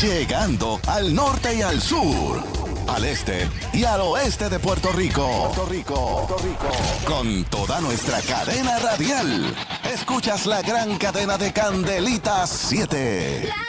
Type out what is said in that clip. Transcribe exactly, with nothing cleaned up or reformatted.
llegando al norte y al sur, al este y al oeste de Puerto Rico. Puerto Rico, Puerto Rico. Con toda nuestra cadena radial. Escuchas la gran cadena de Candelitas siete.